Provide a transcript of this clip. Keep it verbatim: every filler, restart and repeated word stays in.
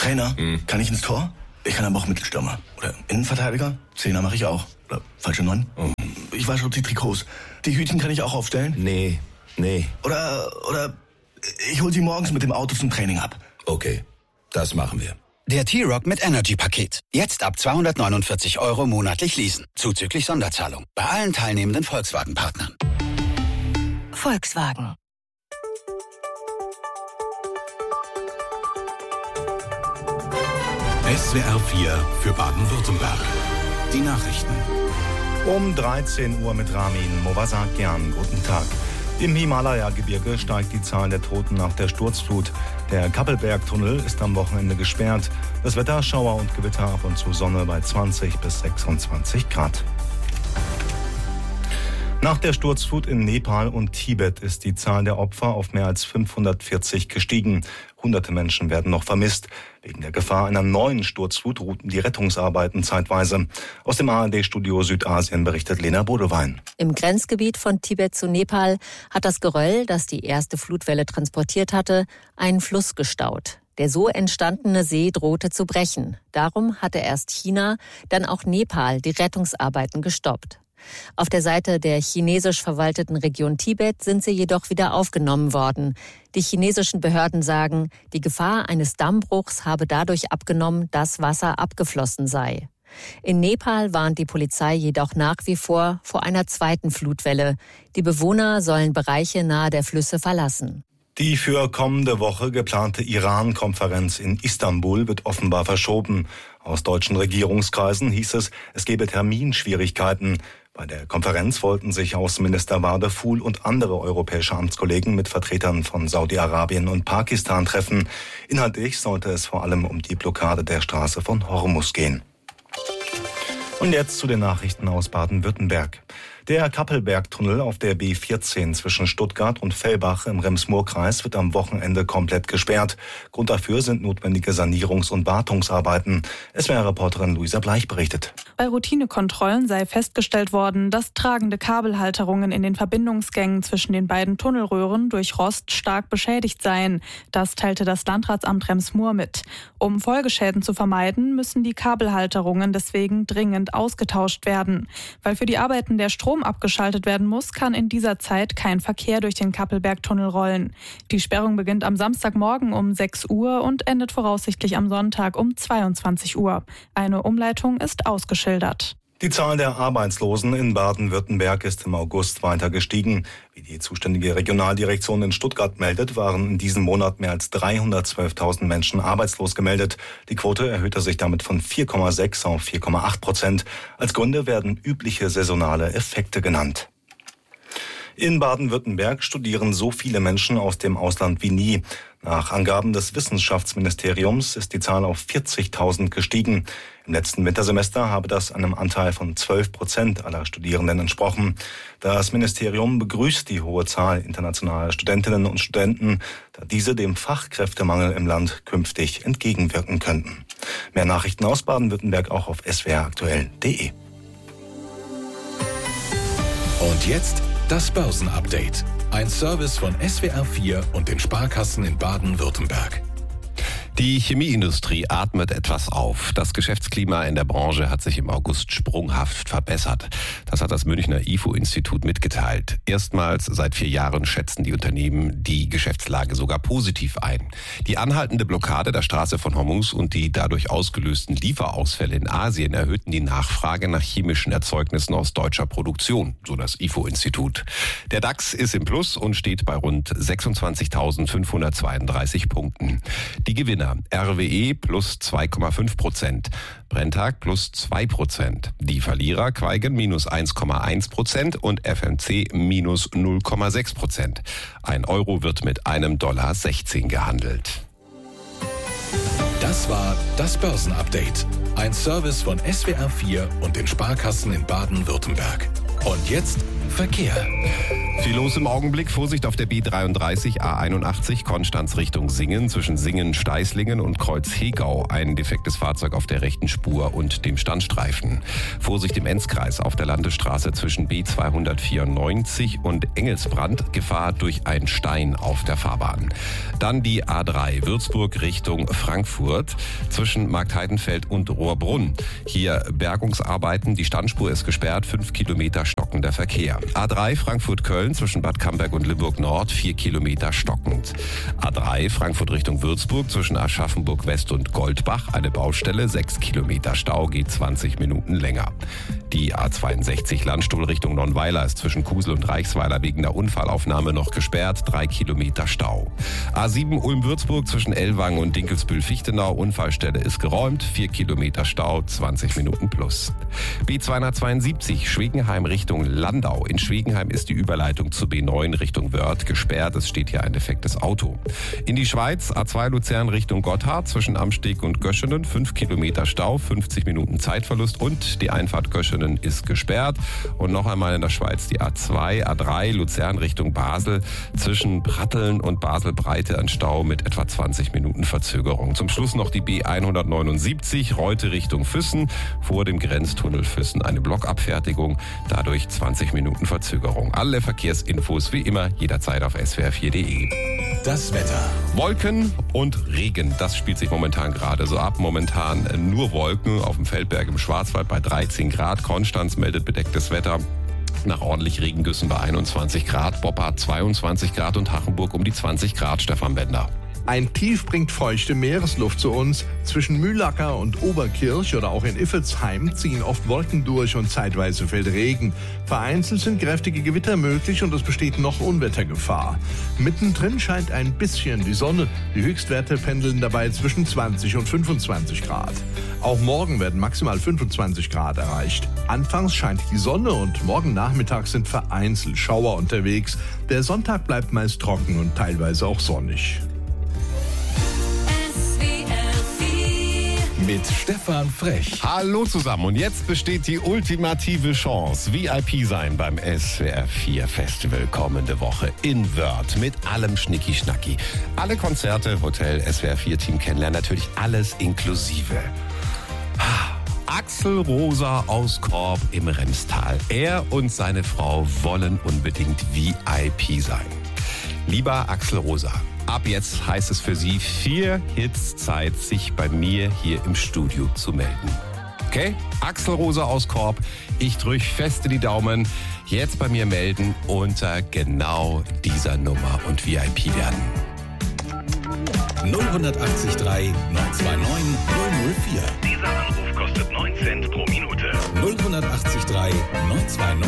Trainer, hm. kann ich ins Tor? Ich kann aber auch Mittelstürmer. Oder Innenverteidiger? Zehner mache ich auch. Oder falsche Neun? Oh. Ich wasche die Trikots. Die Hütchen kann ich auch aufstellen? Nee, nee. Oder, oder ich hol sie morgens mit dem Auto zum Training ab. Okay, das machen wir. Der T-Rock mit Energy-Paket. Jetzt ab zweihundertneunundvierzig Euro monatlich leasen. Zuzüglich Sonderzahlung. Bei allen teilnehmenden Volkswagen-Partnern. Volkswagen. S W R vier für Baden-Württemberg. Die Nachrichten. Um dreizehn Uhr mit Ramin Movasakian. Guten Tag. Im Himalaya-Gebirge steigt die Zahl der Toten nach der Sturzflut. Der Kappelberg-Tunnel ist am Wochenende gesperrt. Das Wetter, Schauer und Gewitter, ab und zu Sonne bei zwanzig bis sechsundzwanzig Grad. Nach der Sturzflut in Nepal und Tibet ist die Zahl der Opfer auf mehr als fünfhundertvierzig gestiegen. Hunderte Menschen werden noch vermisst. Wegen der Gefahr einer neuen Sturzflut ruhten die Rettungsarbeiten zeitweise. Aus dem A R D-Studio Südasien berichtet Lena Bodewein. Im Grenzgebiet von Tibet zu Nepal hat das Geröll, das die erste Flutwelle transportiert hatte, einen Fluss gestaut. Der so entstandene See drohte zu brechen. Darum hatte erst China, dann auch Nepal die Rettungsarbeiten gestoppt. Auf der Seite der chinesisch verwalteten Region Tibet sind sie jedoch wieder aufgenommen worden. Die chinesischen Behörden sagen, die Gefahr eines Dammbruchs habe dadurch abgenommen, dass Wasser abgeflossen sei. In Nepal warnt die Polizei jedoch nach wie vor vor einer zweiten Flutwelle. Die Bewohner sollen Bereiche nahe der Flüsse verlassen. Die für kommende Woche geplante Iran-Konferenz in Istanbul wird offenbar verschoben. Aus deutschen Regierungskreisen hieß es, es gebe Terminschwierigkeiten. Bei der Konferenz wollten sich Außenminister Wardefuhl und andere europäische Amtskollegen mit Vertretern von Saudi-Arabien und Pakistan treffen. Inhaltlich sollte es vor allem um die Blockade der Straße von Hormuz gehen. Und jetzt zu den Nachrichten aus Baden-Württemberg. Der Kappelberg-Tunnel auf der B vierzehn zwischen Stuttgart und Fellbach im Rems-Murr-Kreis wird am Wochenende komplett gesperrt. Grund dafür sind notwendige Sanierungs- und Wartungsarbeiten. S W R-Reporterin Luisa Bleich berichtet. Bei Routinekontrollen sei festgestellt worden, dass tragende Kabelhalterungen in den Verbindungsgängen zwischen den beiden Tunnelröhren durch Rost stark beschädigt seien. Das teilte das Landratsamt Rems-Murr mit. Um Folgeschäden zu vermeiden, müssen die Kabelhalterungen deswegen dringend ausgetauscht werden. Weil für die Arbeiten der Strom abgeschaltet werden muss, kann in dieser Zeit kein Verkehr durch den Kappelberg-Tunnel rollen. Die Sperrung beginnt am Samstagmorgen um sechs Uhr und endet voraussichtlich am Sonntag um zweiundzwanzig Uhr. Eine Umleitung ist ausgeschildert. Die Zahl der Arbeitslosen in Baden-Württemberg ist im August weiter gestiegen. Wie die zuständige Regionaldirektion in Stuttgart meldet, waren in diesem Monat mehr als dreihundertzwölftausend Menschen arbeitslos gemeldet. Die Quote erhöhte sich damit von vier Komma sechs auf vier Komma acht Prozent. Als Gründe werden übliche saisonale Effekte genannt. In Baden-Württemberg studieren so viele Menschen aus dem Ausland wie nie. Nach Angaben des Wissenschaftsministeriums ist die Zahl auf vierzigtausend gestiegen. Im letzten Wintersemester habe das einem Anteil von zwölf Prozent aller Studierenden entsprochen. Das Ministerium begrüßt die hohe Zahl internationaler Studentinnen und Studenten, da diese dem Fachkräftemangel im Land künftig entgegenwirken könnten. Mehr Nachrichten aus Baden-Württemberg auch auf s w r aktuell punkt d e. Und jetzt das Börsenupdate. Ein Service von S W R vier und den Sparkassen in Baden-Württemberg. Die Chemieindustrie atmet etwas auf. Das Geschäftsklima in der Branche hat sich im August sprunghaft verbessert. Das hat das Münchner I F O-Institut mitgeteilt. Erstmals seit vier Jahren schätzen die Unternehmen die Geschäftslage sogar positiv ein. Die anhaltende Blockade der Straße von Hormuz und die dadurch ausgelösten Lieferausfälle in Asien erhöhten die Nachfrage nach chemischen Erzeugnissen aus deutscher Produktion, so das I F O-Institut. Der DAX ist im Plus und steht bei rund sechsundzwanzigtausendfünfhundertzweiunddreißig Punkten. Die Gewinner R W E plus zwei Komma fünf Prozent, Brenntag plus zwei Prozent. Die Verlierer Quaigen minus eins Komma eins Prozent und F M C minus null Komma sechs Prozent. Ein Euro wird mit einem Dollar sechzehn gehandelt. Das war das Börsenupdate. Ein Service von S W R vier und den Sparkassen in Baden-Württemberg. Und jetzt Verkehr. Viel los im Augenblick. Vorsicht auf der B dreiunddreißig A einundachtzig Konstanz Richtung Singen zwischen Singen-Steißlingen und Kreuz-Hegau. Ein defektes Fahrzeug auf der rechten Spur und dem Standstreifen. Vorsicht im Enzkreis auf der Landesstraße zwischen B zweihundertvierundneunzig und Engelsbrand. Gefahr durch einen Stein auf der Fahrbahn. Dann die A drei Würzburg Richtung Frankfurt zwischen Marktheidenfeld und Rohrbrunn. Hier Bergungsarbeiten. Die Standspur ist gesperrt. Fünf Kilometer stockender Verkehr. A drei Frankfurt-Köln zwischen Bad Camberg und Limburg Nord, vier Kilometer stockend. A drei Frankfurt Richtung Würzburg zwischen Aschaffenburg West und Goldbach, eine Baustelle, sechs Kilometer Stau, geht zwanzig Minuten länger. Die A zweiundsechzig Landstuhl Richtung Nonnweiler ist zwischen Kusel und Reichsweiler wegen der Unfallaufnahme noch gesperrt, drei Kilometer Stau. A sieben Ulm-Würzburg zwischen Ellwangen und Dinkelsbühl-Fichtenau, Unfallstelle ist geräumt, vier Kilometer Stau, zwanzig Minuten plus. B zweihundertzweiundsiebzig Schwegenheim Richtung Landau. In Schwegenheim ist die Überleitung zu B neun Richtung Wörth gesperrt. Es steht hier ein defektes Auto. In die Schweiz, A zwei Luzern Richtung Gotthard zwischen Amsteg und Göschenen, fünf Kilometer Stau, fünfzig Minuten Zeitverlust und die Einfahrt Göschenen ist gesperrt. Und noch einmal in der Schweiz die A zwei, A drei Luzern Richtung Basel zwischen Pratteln und Basel-Breite ein Stau mit etwa zwanzig Minuten Verzögerung. Zum Schluss noch die B hundertneunundsiebzig Reute Richtung Füssen, vor dem Grenztunnel Füssen eine Blockabfertigung, dadurch zwanzig Minuten Verzögerung. Alle Verkehrsinfos wie immer jederzeit auf S W R vier punkt de. Das Wetter. Wolken und Regen, das spielt sich momentan gerade so ab. Momentan nur Wolken auf dem Feldberg im Schwarzwald bei dreizehn Grad. Konstanz meldet bedecktes Wetter. Nach ordentlich Regengüssen bei einundzwanzig Grad. Boppard zweiundzwanzig Grad und Hachenburg um die zwanzig Grad. Stefan Bender. Ein Tief bringt feuchte Meeresluft zu uns. Zwischen Mühlacker und Oberkirch oder auch in Iffelsheim ziehen oft Wolken durch und zeitweise fällt Regen. Vereinzelt sind kräftige Gewitter möglich und es besteht noch Unwettergefahr. Mittendrin scheint ein bisschen die Sonne. Die Höchstwerte pendeln dabei zwischen zwanzig und fünfundzwanzig Grad. Auch morgen werden maximal fünfundzwanzig Grad erreicht. Anfangs scheint die Sonne und morgen Nachmittag sind vereinzelt Schauer unterwegs. Der Sonntag bleibt meist trocken und teilweise auch sonnig. Mit Stefan Frech. Hallo zusammen und jetzt besteht die ultimative Chance. V I P sein beim S W R vier Festival kommende Woche in Wörth mit allem Schnicki-Schnacki. Alle Konzerte, Hotel, S W R vier Team kennenlernen, natürlich alles inklusive. Axel Rosa aus Korb im Remstal. Er und seine Frau wollen unbedingt V I P sein. Lieber Axel Rosa, ab jetzt heißt es für Sie vier Hits Zeit, sich bei mir hier im Studio zu melden. Okay? Axel Rosa aus Korb, ich drücke feste die Daumen. Jetzt bei mir melden unter genau dieser Nummer und V I P werden. null acht acht drei neun zwei neun null null vier. Dieser Anruf kostet neun Cent pro Minute. null acht acht drei neun zwei neun